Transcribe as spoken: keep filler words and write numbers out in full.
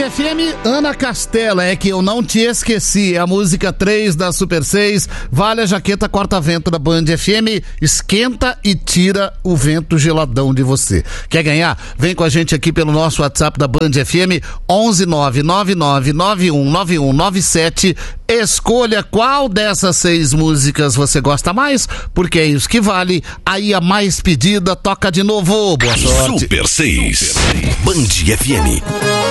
F M, Ana Castela, é que eu não te esqueci, é a música três da Super seis, vale a jaqueta corta-vento da Band F M, esquenta e tira o vento geladão de você. Quer ganhar? Vem com a gente aqui pelo nosso WhatsApp da Band F M, onze nove nove nove nove um nove um nove sete, escolha qual dessas seis músicas você gosta mais, porque é isso que vale, aí a mais pedida toca de novo, boa sorte. Super seis, Band F M.